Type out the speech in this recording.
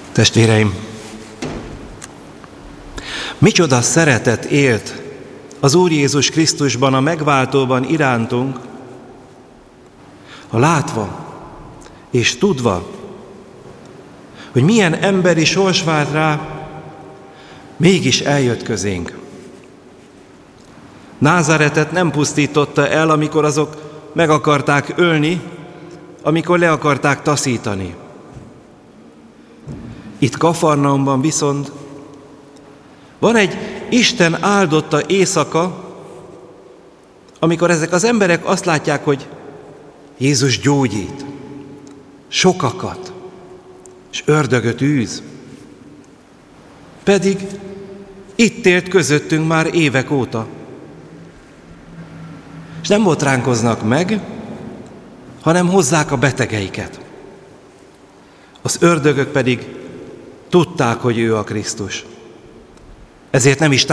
Testvéreim, micsoda szeretet élt az Úr Jézus Krisztusban, a megváltóban irántunk, ha látva és tudva, hogy milyen emberi sors várt rá, mégis eljött közénk. Názáretet nem pusztította el, amikor azok meg akarták ölni, amikor le akarták taszítani. Itt Kafarnaumban viszont van egy Isten áldotta éjszaka, amikor ezek az emberek azt látják, hogy Jézus gyógyít, sokakat, és ördögöt űz. Pedig itt élt közöttünk már évek óta. És nem botránkoznak meg, hanem hozzák a betegeiket. Az ördögök pedig tudták, hogy ő a Krisztus. Ezért nem is